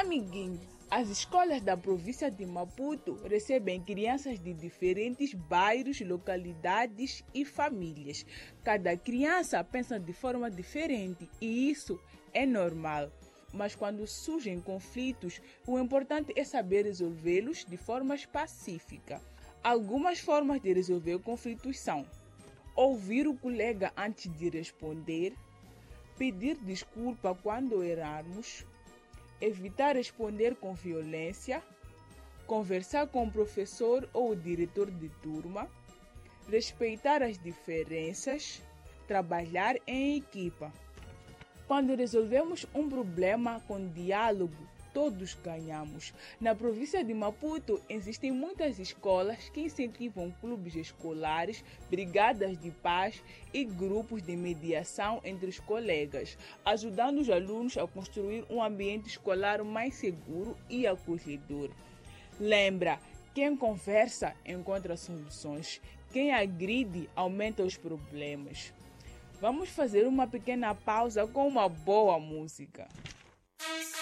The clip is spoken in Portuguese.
Amiguinho, as escolas da província de Maputo recebem crianças de diferentes bairros, localidades e famílias. Cada criança pensa de forma diferente e isso é normal. Mas quando surgem conflitos, o importante é saber resolvê-los de forma pacífica. Algumas formas de resolver conflitos são: ouvir o colega antes de responder, pedir desculpa quando errarmos, evitar responder com violência, conversar com o professor ou o diretor de turma, respeitar as diferenças, trabalhar em equipa. Quando resolvemos um problema com diálogo, todos ganhamos. Na província de Maputo, existem muitas escolas que incentivam clubes escolares, brigadas de paz e grupos de mediação entre os colegas, ajudando os alunos a construir um ambiente escolar mais seguro e acolhedor. Lembra, quem conversa encontra soluções, quem agride aumenta os problemas. Vamos fazer uma pequena pausa com uma boa música.